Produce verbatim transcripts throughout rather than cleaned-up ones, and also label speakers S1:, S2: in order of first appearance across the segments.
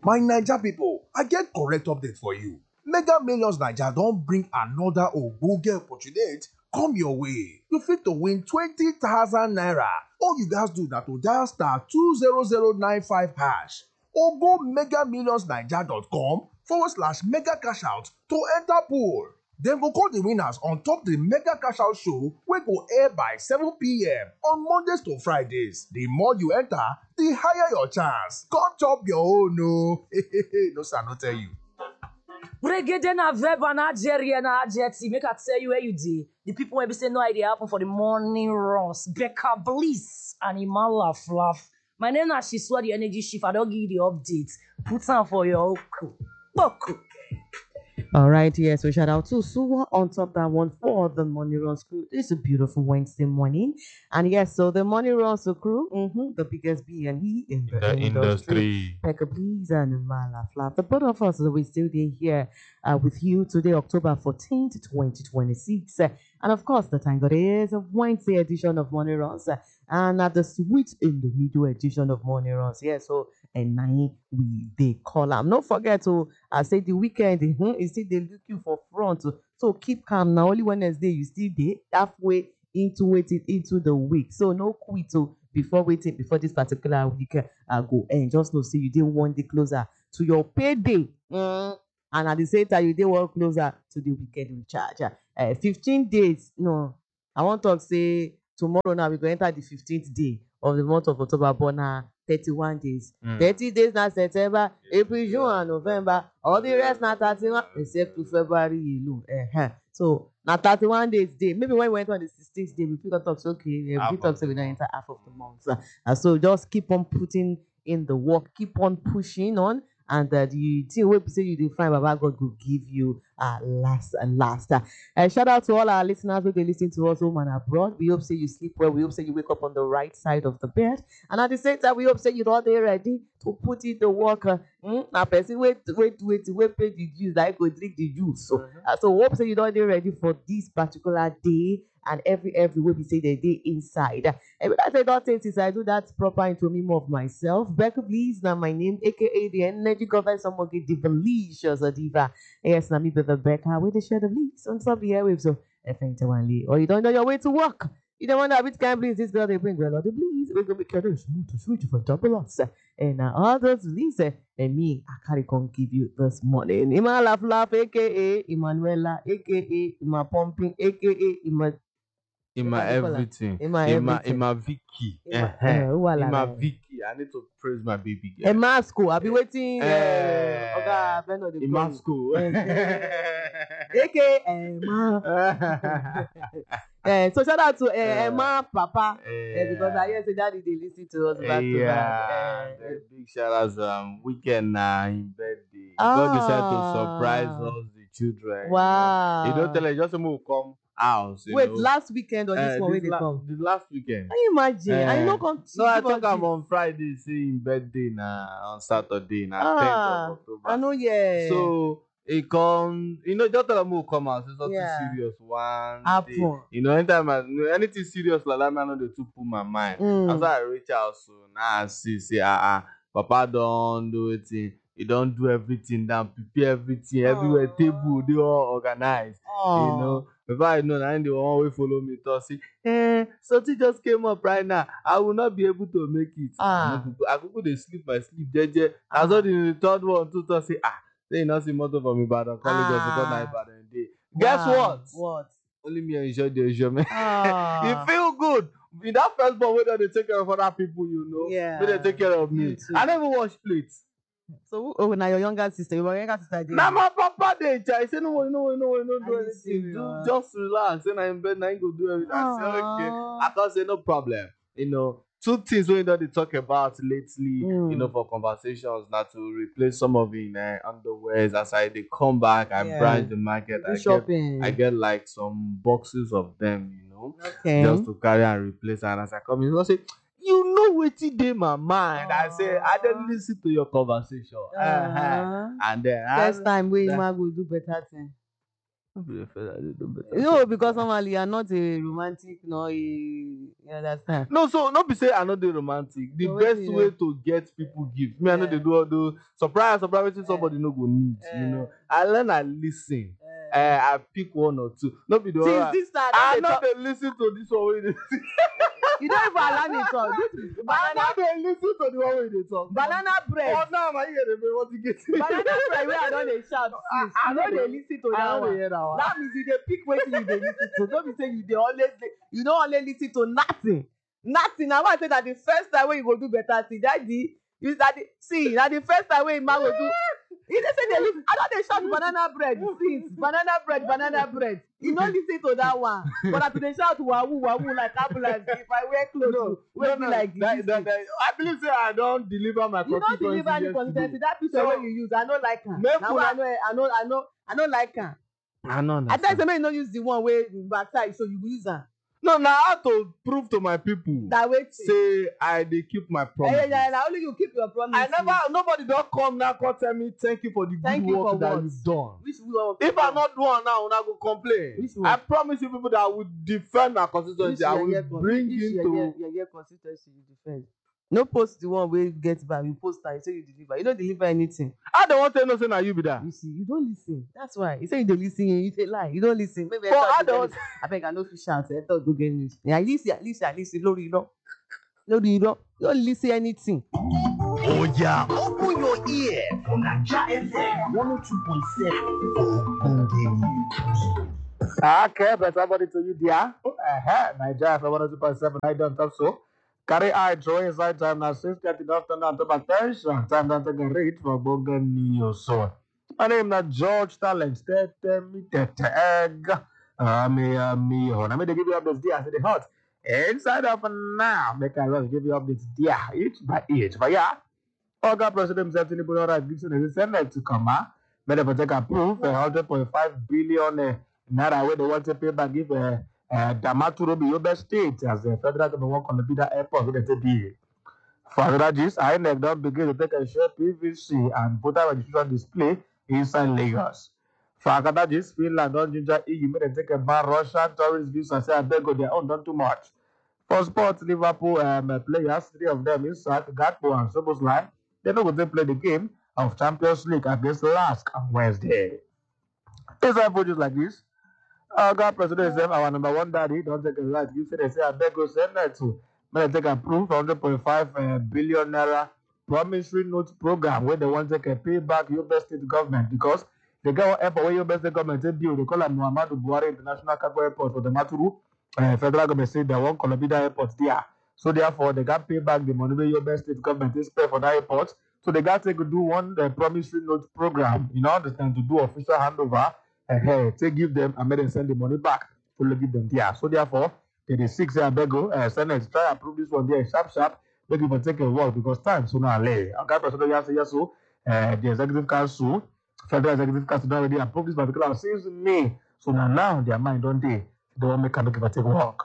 S1: My Naija people, I get correct update for you. Mega Millions Naija don bring another ogbonge opportunity come your way. You fit to win twenty thousand naira. All you guys do na to dial star two zero zero nine five hash or go mega millions naija dot com forward slash mega cash out to enter pool. Dem go call the winners on top the Mega Cash Out show wey go air by seven p m on Mondays to Fridays. The more you enter, the higher your chance. Come chop your own o. No sir, no tell you.
S2: Brigade na verb and Algeria na adjective. Make I tell you where you did. The people will be saying no idea happen for the morning runs. Becca Bliss and Imala Fluff. My name is Shiswa, the energy shift. I don't give you the updates. Put on for your oku. Boku.
S3: All right, yes, we shout out to Suwa on top that one for the Money Runs crew. It's a beautiful Wednesday morning. And yes, so the Money Runs crew, mm-hmm, the biggest B and E in the,
S4: The
S3: industry.
S4: industry.
S3: Pekka Please and Mala Flap. The both of us, we still there here uh, with you today, October fourteenth, twenty twenty-six. Uh, and of course, the time that is a Wednesday edition of Money Runs. Uh, and at the sweet in the middle edition of Money Runs. Yeah, so and nine we they call them. Don't forget to I say the weekend, mm-hmm, you see they look you for front. So keep calm now. Only Wednesday you still there halfway into waiting into the week. So no quit to before waiting before this particular week uh, go and just know see you didn't want the closer to your payday. Mm. And at the same time you did work closer to the weekend recharge. Uh, fifteen days. No, I want to say tomorrow now we're going to enter the fifteenth day of the month of October, but now thirty-one days. Mm. thirty days now September, April, June, and November. All the rest now thirty-one, except to February alone. Uh-huh. So now thirty-one days day. Maybe when we went on the sixteenth day, we pick up talks, okay, we talk so we don't enter half of the month. Uh, and so just keep on putting in the work, keep on pushing on. And uh, the thing wey be say you dey find Baba God will give you uh, last and last. Uh, shout out to all our listeners who dey listen to us home and abroad. We hope say you sleep well. We hope say you wake up on the right side of the bed. And at the same time, we hope say you're all there ready to put in the work. Uh, mm? Now, person wait, wait, wait, wait, pay the juice. Like go drink the juice. So, uh, so hope say you're all there ready for this particular day. And every every way we say the day inside. And I say don't take this, I do that proper into me more of myself. Becca Please, now my name, aka the energy government, someone get delicious a diva. Yes, now me be the Becca with the share the leaves on top of the airwaves. So if you or you don't know your way to work. You don't want to bit can please this girl they bring well or the please. We're gonna be careful smooth to sweet for double us. And uh, all those Lisa and me, I carry con give you this morning. Ima laugh laugh, aka Emanuela, aka Ima pumping, aka Ima
S4: Ima everything.
S3: Ima
S4: Ima,
S3: everything.
S4: Ima Vicky.
S3: Ima-
S4: Eh, eh.
S3: uh, who are
S4: Ima
S3: like-
S4: Vicky. I need to praise my baby girl.
S3: Emasco, I'll be waiting.
S4: Eh.
S3: Uh, okay, Beno the
S4: Ima school.
S3: aka Emma. Eh, so shout out to uh, Emma Papa. Eh, because I hear say daddy they listen to us back to
S4: yeah,
S3: back. Eh,
S4: big shout out to um, weekend now in birthday. God decided to surprise
S3: Ah.
S4: us, the children.
S3: Wow.
S4: You don't tell us just move come house. You
S3: Wait,
S4: know.
S3: last weekend or this
S4: Eh,
S3: one where
S4: this
S3: they
S4: la-
S3: come?
S4: The last weekend.
S3: Can you imagine?
S4: Eh,
S3: I know come
S4: No, I
S3: give us
S4: talk am
S3: gift.
S4: on Friday, say in birthday na on Saturday, na
S3: Ah,
S4: tenth of October.
S3: I know, yeah.
S4: So it come, you know, just tell them who come out. It's something
S3: Yeah.
S4: serious. One
S3: Happen.
S4: day, you know, anytime I, anything serious like that, man, I know they too put my mind.
S3: Mm.
S4: That's why I reach out. So now I see, say, ah, ah, Papa don't do it. He don't do everything down, prepare everything, everywhere
S3: Aw.
S4: table, they all organized. You know, before I know, I the one way follow me to say, eh, something just came up right now. I will not be able to make it.
S3: Ah.
S4: I could go dey sleep my sleep, J J. I saw the third one too to say, ah, they not see motor from Ibadan, college just because na
S3: Ah.
S4: Ibadan day. Guess
S3: Wow.
S4: what?
S3: What?
S4: Only me enjoy the enjoyment.
S3: Ah.
S4: You feel good. In that first born, where they take care of other people, you know.
S3: Yeah.
S4: Where they take care of me.
S3: You too.
S4: I never wash plates.
S3: So, oh, now your younger sister, your younger sister. dey-
S4: Now my papa they try say no, no, no, no, no, do
S3: Are you
S4: anything. Do
S3: serious?
S4: just relax. Then I in bed, now I go do everything. I say okay.
S3: Aww.
S4: I can't say no problem. You know, two things we know they talk about lately.
S3: Mm.
S4: You know, for conversations, now to replace some of in uh, underwears. As I they come back, I
S3: Yeah.
S4: branch the market.
S3: Do
S4: I get,
S3: shopping.
S4: I get like some boxes of them. You know,
S3: Okay.
S4: just to carry and replace. And as I come in, I say. You know what it in my mind. I say I don't listen to your conversation. Uh-huh.
S3: Uh-huh.
S4: And then
S3: First
S4: I,
S3: time we
S4: that-
S3: ma go do better thing.
S4: No be the first that they do better.
S3: No, because normally you are not a romantic, no, you, you understand.
S4: No, so not be say I know the romantic. The
S3: So
S4: best
S3: wetin you
S4: way
S3: know?
S4: to get people gift. Me, I know they
S3: Eh.
S4: do all those surprise, surprise wetin somebody no go need. You know, I learn and listen. Uh, I pick one or two. Not be the
S3: Since
S4: other.
S3: this time,
S4: I
S3: I
S4: know
S3: talk,
S4: they listen to this one wey dey
S3: you don't even allow me talk. This is
S4: I
S3: banana,
S4: know they listen to the one wey dey talk.
S3: banana bread.
S4: Oh, now my ear dey pain. What you get?
S3: Banana bread wey I don dey shout since.
S4: I
S3: You
S4: know
S3: no dey
S4: they-
S3: lis ten to
S4: I
S3: that
S4: no dey
S3: one.
S4: hear that one.
S3: That means you dey pick wetin you dey lis ten to. No be say you dey always dey, you no only lis ten to nothing. Nothing. Na why I say na the first time wey you go do better thing. Daddy, you na the see na the first time wey Emma go do. He dey say dey lis ten. I don dey shout banana bread since. Banana bread, banana bread. You no lis ten to that one. But na to dey shout wahoo wahoo like ambulance. If I wear clothes,
S4: No,
S3: wey
S4: no,
S3: be
S4: no.
S3: like
S4: that,
S3: this.
S4: that, that, I believe say I don't deliver my
S3: You no
S4: constituency
S3: deliver any
S4: yesterday.
S3: consistency. That picture
S4: So,
S3: wey you use, I no like am.
S4: make
S3: Na
S4: una-
S3: why I no, I no, I no, I no like am.
S4: I know.
S3: I tell you say make you no use the one wey backside, so you go use am.
S4: No, now I have to prove to my people.
S3: That way,
S4: Say I dey keep my promise.
S3: eh, yeah, na only you keep your promise.
S4: I never, nobody don't come now come tell me thank you for the
S3: Thank
S4: good
S3: you
S4: work
S3: for
S4: that
S3: what?
S4: you've done.
S3: Which one?
S4: If I not do one now, I go complain.
S3: Which one?
S4: I promise you people that I will defend my
S3: Which
S4: constituency. I will
S3: yeye con-
S4: bring
S3: which
S4: into.
S3: yeye- yeye consistency you defend. No post the one wey get back. You post am, you say you deliver. You no deliver anything.
S4: I don't want to know say na you be that.
S3: You see, you don't listen. That's why. You say you dey listen, you say lie. You don't listen. Maybe
S4: But I
S3: I
S4: don't.
S3: thought I beg I no fit shout. I thought go get news. Yeah, listen, at least, at least, lórí irọ́. Lórí irọ́. You don't listen anything.
S1: Oya, open your ear for Naija F M one oh two point seven. Ogbonge news.
S4: Okay, but somebody to you there. Uh-huh. Nigeria for one oh two point seven. I don't talk so. Carry eye draw inside time now. six thirty afternoon to attention. Time down to get read for Bogan News. So, my name is George Talent. Tete me tete egg. Me, me, ho. Now, me they give you updates there. I say the hot. Inside of now, make I just give you updates there, each by each. But yeah, Oga President himself in the Bureau of Gibson the Senate to come out. Made a take approve a hundred point five billion uh, naira where they want to pay back give uh, uh, Damaturu Yobe State as the federal government work on the bidder airport with the T B. For other gist, I N E C don't begin to take a share P V C and voter registration display inside Lagos. For other gist, Finland don't ginger E U made them take a ban Russian tourist visa say I beg their own done too much. For sports, Liverpool um, players, three of them inside Gakpo and Soboslai, they don't go to play the game of Champions League against Lask on Wednesday. Inside footage like this, uh, God President said our number one daddy don't take a right. You say they say I beg go send that to. May they take a proof one hundred point five uh, billion naira promissory note program where they want to take a pay back your best state government because they got one airport where your best state government say build. They call it Muhammadu Buhari International Cargo Airport for the Maturu. Uh, federal government say they want Colombia airport there. So therefore, they got pay back the money where your best state government is pay for that airport. So they got to do one uh, promissory note program, you know, understand, to do official handover. Uh, hey, to give them and make them send the money back to give them there. So therefore, the six year bego, uh, Senate try approve this one there sharp sharp. Make people take a walk because time so now lay. Okay, President yes, yes, so uh, the executive council, federal executive council already approved this particular since May. So now now their mind don't they they won't make a take work.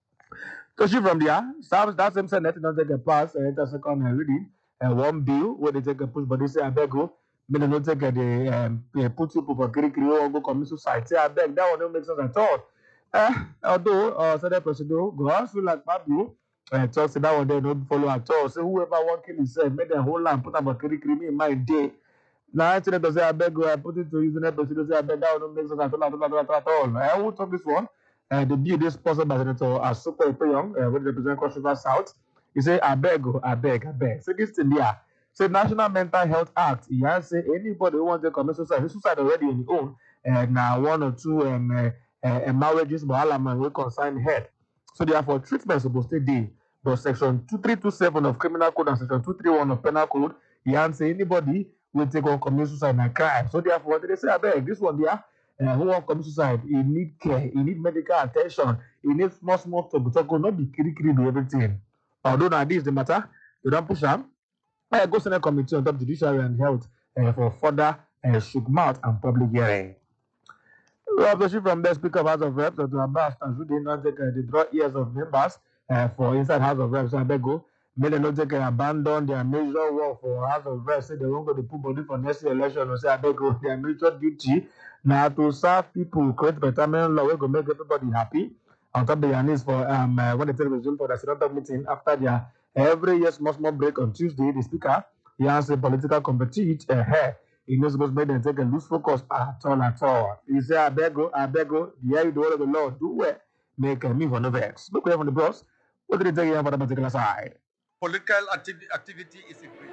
S4: So she from there, South that same Senate don't take a pass and enter second uh, reading. Uh, one bill where they take a push, but they say I beg go. May they not take a the um, put people for Kiri Kiri or go commit suicide. Say I beg that one don't make sense at all. Uh, although uh, Senate President go on feel like Pablo uh, talks that one they don't follow at all. So whoever want kill himself, make the whole land put about Kiri Kiri in my day. Now Senate say I beg go, I put it to you. Senate President say I beg that one don't make sense at all at all at all at all. I will talk this one. Uh, the bill is sponsored by Senator Asuko Ipeyong, uh, which represents Cross River South. He say, I beg, I beg, I beg. So this thing there, say National Mental Health Act. He has say anybody who wants to commit suicide, his suicide already on his own, and uh, now one or two um, uh, uh, marriages, but all man will consign head. So therefore, treatment supposed to be. But section two three two seven of Criminal Code and section two three one of Penal Code, he has say anybody will take on commit suicide and crime. So therefore, they say, I beg, this one there. Uh, who want commit suicide, he need care, he need medical attention, he need small, small talk, talk, not be kiri kiri do everything. Although now this is the matter, they don't push them. I go Senate Committee on Top Judiciary and Health uh, for further uh, shook mouth and public hearing. Obviously, from the Speaker of House of Reps, Doctor Abbas, and who did not take uh, the draw ears of members uh, for inside House of Reps, I beg go, May they not take and abandon their major work for House of Reps. Say they won't go to put body for next year election. Or say I beg you, their major duty now to serve people, create retirement law, we go make everybody happy. On top of their needs for um uh, when they take the result for the Senate meeting after their every year small small break on Tuesday, the speaker he has a political competition. Uh, he knows supposed to make them take a loose focus at all at all. He say I beg you, I beg you, yeah, you do all of the law, do it. Make a move on the vex. Look away from the boss. What did they take here for the particular side?
S5: Political acti- activity is a